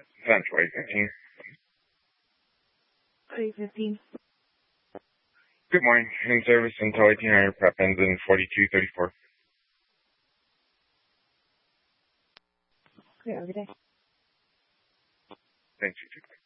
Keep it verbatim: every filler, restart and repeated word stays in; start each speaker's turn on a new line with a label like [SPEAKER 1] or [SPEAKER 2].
[SPEAKER 1] ten twenty fifteen.
[SPEAKER 2] twenty fifteen.
[SPEAKER 1] Good morning. In service until eighteen hundred, prep ends in forty-two thirty-four.
[SPEAKER 2] Okay, have a good day.
[SPEAKER 1] Thanks, you too.